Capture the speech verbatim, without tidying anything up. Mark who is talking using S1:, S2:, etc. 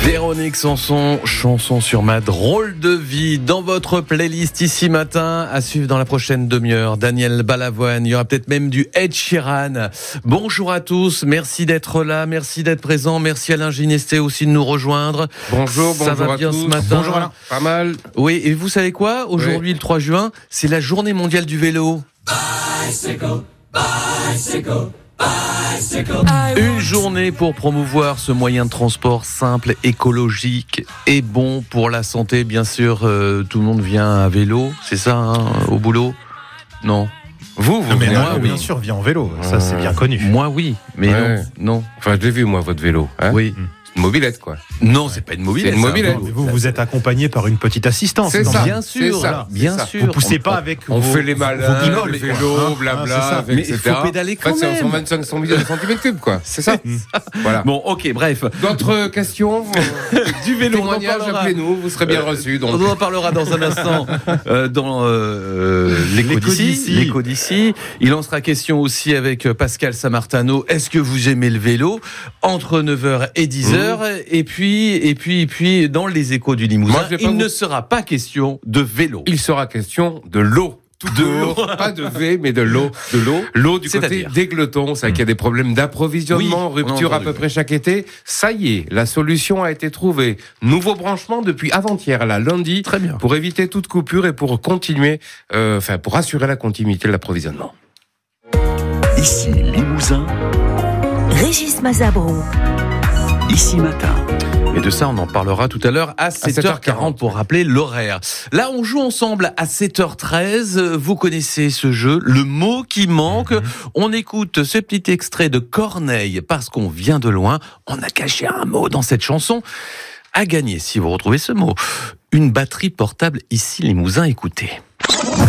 S1: Véronique Sanson, chanson sur ma drôle de vie, dans votre playlist ici matin, à suivre dans la prochaine demi-heure. Daniel Balavoine, il y aura peut-être même du Ed Sheeran. Bonjour à tous, merci d'être là, merci d'être présent, merci Alain Ginesté aussi de nous rejoindre.
S2: Bonjour,
S1: Ça
S2: bonjour
S1: va
S2: à
S1: bien
S2: tous.
S1: ce matin.
S2: Bonjour Alain. Pas mal.
S1: Oui, et vous savez quoi ? Aujourd'hui, oui. Le trois juin, c'est la journée mondiale du vélo. Bicycle, bicycle. Une journée pour promouvoir ce moyen de transport simple, écologique et bon pour la santé. Bien sûr, euh, tout le monde vient à vélo, c'est ça, hein, au boulot ? Non. Vous, vous
S3: mais
S1: venez,
S3: non,
S1: moi,
S3: bien
S1: oui.
S3: sûr, vient en vélo, ça c'est bien connu.
S1: Moi, oui, mais
S2: ouais.
S1: non, non.
S2: Enfin, je l'ai vu, moi, votre vélo. Hein
S1: oui.
S2: Une mobilette, quoi.
S1: Non, c'est pas une mobilette.
S2: C'est une mobilette.
S3: Mais vous, vous êtes accompagné par une petite assistance.
S2: C'est ça.
S1: Bien sûr,
S2: c'est ça,
S1: bien
S2: c'est ça.
S1: sûr.
S3: Vous poussez
S1: on,
S3: pas
S1: on,
S3: avec
S2: On
S3: vos,
S2: fait les malins,
S3: vos guibolles,
S2: le
S3: quoi.
S2: vélo,
S3: Hein,
S2: blabla,
S3: hein,
S2: avec,
S1: mais
S2: et cetera.
S1: il faut pédaler quand
S2: en fait,
S1: même.
S2: c'est cent vingt-cinq centimètres cubes, quoi. C'est ça. Voilà.
S1: Bon, ok, bref.
S2: D'autres questions
S1: Du vélo,
S2: témoignages, appelez-nous, vous serez bien reçus. Donc.
S1: On en parlera dans un instant euh, dans euh, l'écho d'ici. L'écho d'ici. Il en sera question aussi avec Pascal Samartano. Est-ce que vous aimez le vélo ? Entre neuf heures et dix heures. Mmh. Et puis, et puis, et puis, dans les échos du Limousin, Moi, il vous... ne sera pas question de vélo.
S2: Il sera question de l'eau. Tout de l'eau, pas de V, mais de l'eau. De l'eau. L'eau du côté d'Égletons, c'est mmh. qu'il y a des problèmes d'approvisionnement, oui, rupture à peu près chaque été. Ça y est, la solution a été trouvée. Nouveau branchement depuis avant-hier, là, lundi.
S1: Très bien.
S2: Pour éviter toute coupure et pour continuer, euh, enfin, pour assurer la continuité de l'approvisionnement.
S4: Ici, Limousin.
S5: Régis Mazabro.
S4: Ici matin.
S1: Et de ça, on en parlera tout à l'heure à sept heures quarante pour rappeler l'horaire. Là, on joue ensemble à sept heures treize. Vous connaissez ce jeu, le mot qui manque. Mmh. On écoute ce petit extrait de Corneille parce qu'on vient de loin. On a caché un mot dans cette chanson. À gagner, si vous retrouvez ce mot, une batterie portable ici Limousin. Écoutez.